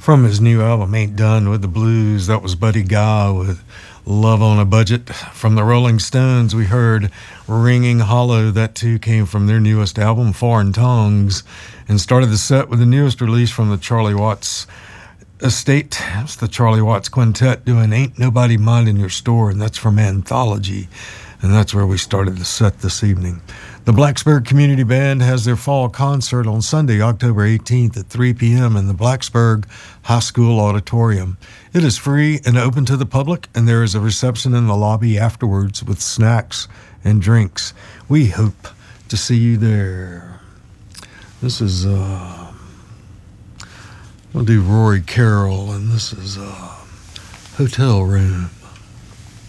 From his new album, Ain't Done with the Blues, that was Buddy Guy with Love on a Budget. From the Rolling Stones, we heard Ringing Hollow. That too came from their newest album, Foreign Tongues, and started the set with the newest release from the Charlie Watts estate. It's the Charlie Watts Quintet doing Ain't Nobody Minding Your Store, and that's from Anthology. And that's where we started the set this evening. The Blacksburg Community Band has their fall concert on Sunday, October 18th at 3 p.m. in the Blacksburg High School Auditorium. It is free and open to the public, and there is a reception in the lobby afterwards with snacks and drinks. We hope to see you there. This is, we'll do Rory Carroll, and this is Hotel Room.